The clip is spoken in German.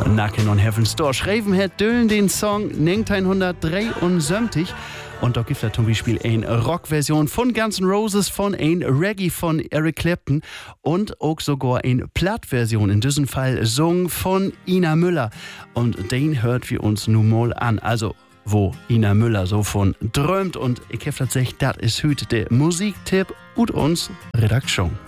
Knockin' on Heaven's Door. Schreiben hat Dylan den Song 1973 und da gibt es zum Beispiel eine Rockversion von Guns N' Roses, von ein Reggae von Eric Clapton und auch sogar eine Plattversion, in diesem Fall Song von Ina Müller. Und den hört wir uns nun mal an. Also, wo Ina Müller so von träumt. Und ich habe tatsächlich, das ist heute der Musiktipp und uns Redaktion.